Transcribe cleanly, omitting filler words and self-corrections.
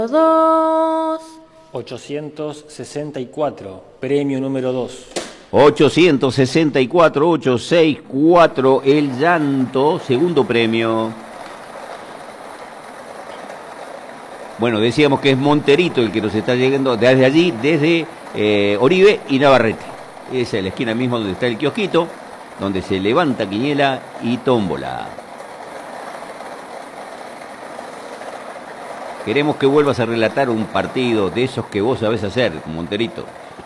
2. 864, premio número 2. 864, 864, El Llanto, segundo premio. Bueno, decíamos que es Monterito el que nos está llegando desde allí, desde Oribe y Navarrete. Esa es la esquina misma donde está el kiosquito, donde se levanta quiniela y tómbola. Queremos que vuelvas a relatar un partido de esos que vos sabés hacer, Monterito.